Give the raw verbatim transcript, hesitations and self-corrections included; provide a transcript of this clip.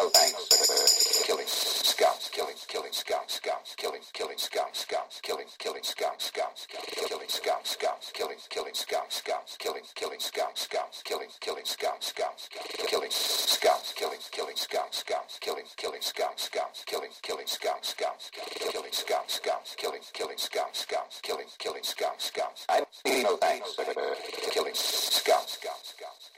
no thanks for killing scums, killing, killing scum, scums, killing, killing scum, scums, killing, killing scum, scums, killing scum, scums, killing, killing scum, scums, killing, killing scum, scums, killing, killing scum, scums, killing scums, killing, killing scum, scums, killing, killing scum, scums, killing, killing scum, scums, killing scum, scums, killing, killing scum, scums, killing, killing scum, scums. I need no thanks for killing scum, scum, scums.